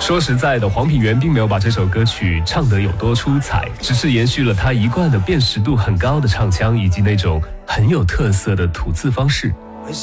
说实在的，黄品源并没有把这首歌曲唱得有多出彩，只是延续了他一贯的辨识度很高的唱腔，以及那种很有特色的吐字方式。